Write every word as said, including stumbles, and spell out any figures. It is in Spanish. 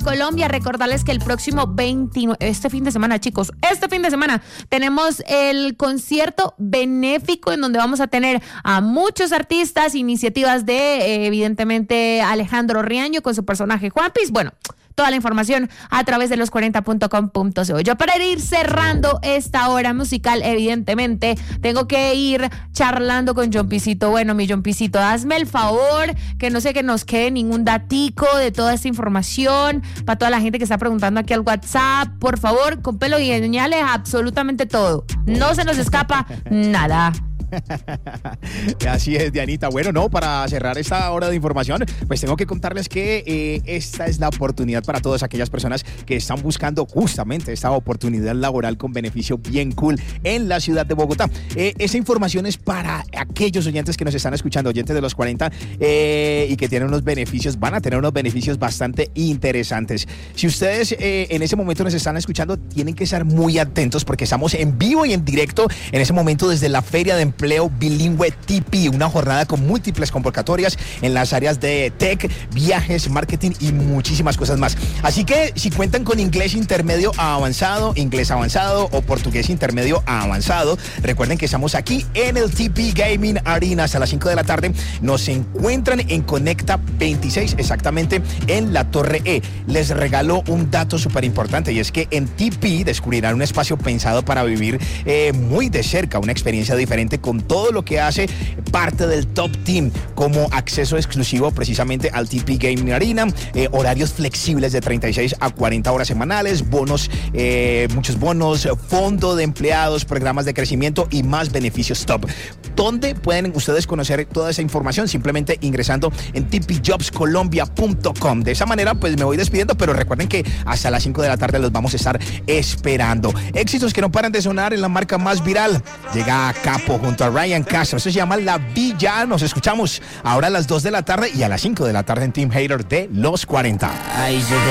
Colombia. Recordarles que el próximo veintinueve, este fin de semana, chicos, este fin de semana tenemos el concierto benéfico en donde vamos a tener a muchos artistas, iniciativas de, eh, evidentemente, Alejandro Riaño con su personaje Juanpis. Bueno, toda la información a través de los cuarenta punto com punto co. Yo, para ir cerrando esta hora musical, evidentemente, tengo que ir charlando con John Pisito. Bueno, mi John Pisito, hazme el favor, que no sé que nos quede ningún datico de toda esta información, para toda la gente que está preguntando aquí al WhatsApp. Por favor, con pelo y señales, absolutamente todo. No se nos escapa nada. Así es, Dianita. Bueno, no, para cerrar esta hora de información, pues tengo que contarles que eh, esta es la oportunidad para todas aquellas personas que están buscando justamente esta oportunidad laboral con beneficio bien cool en la ciudad de Bogotá. Eh, esa información es para aquellos oyentes que nos están escuchando, oyentes de los cuarenta, eh, y que tienen unos beneficios, van a tener unos beneficios bastante interesantes. Si ustedes eh, en ese momento nos están escuchando, tienen que estar muy atentos porque estamos en vivo y en directo en ese momento desde la Feria de Empleo Bilingüe T P, una jornada con múltiples convocatorias en las áreas de tech, viajes, marketing y muchísimas cosas más. Así que si cuentan con inglés intermedio a avanzado, inglés avanzado o portugués intermedio a avanzado, recuerden que estamos aquí en el T P Gaming Arena hasta las cinco de la tarde. Nos encuentran en Conecta veintiséis, exactamente en la Torre E. Les regalo un dato súper importante y es que en T P descubrirán un espacio pensado para vivir eh, muy de cerca, una experiencia diferente con todo lo que hace parte del Top Team, como acceso exclusivo precisamente al T P Gaming Arena, eh, horarios flexibles de treinta y seis a cuarenta horas semanales, bonos, eh, muchos bonos, fondo de empleados, programas de crecimiento y más beneficios top. ¿Dónde pueden ustedes conocer toda esa información? Simplemente ingresando en t p jobs colombia punto com. De esa manera, pues me voy despidiendo, pero recuerden que hasta las cinco de la tarde los vamos a estar esperando. Éxitos que no paran de sonar en la marca más viral. Llega a Capo junto a Ryan Castro. Eso se llama La Villa. Nos escuchamos ahora a las dos de la tarde y a las cinco de la tarde en Team Hater de los cuarenta. Ay,